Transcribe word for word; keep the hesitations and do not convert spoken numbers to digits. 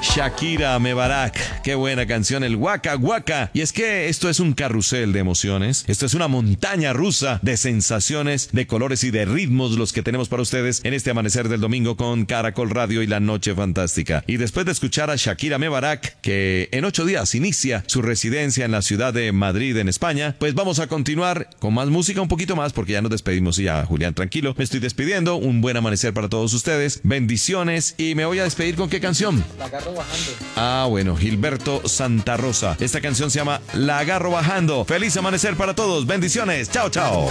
Shakira Mebarak, qué buena canción, el Waka Waka. Y es que esto es un carrusel de emociones, esto es una montaña rusa de sensaciones, de colores y de ritmos los que tenemos para ustedes en este amanecer del domingo con Caracol Radio y La Noche Fantástica. Y después de escuchar a Shakira Mebarak, que en ocho días inicia su residencia en la ciudad de Madrid, en España, pues vamos a continuar con más música, un poquito más, porque ya nos despedimos y ya, Julián, tranquilo, me estoy despidiendo. Un buen amanecer para todos ustedes, bendiciones, y me voy a despedir ¿con qué canción? La agarro bajando. Ah, bueno, Gilberto Santa Rosa. Esta canción se llama La agarro bajando. Feliz amanecer para todos, bendiciones, chao, chao.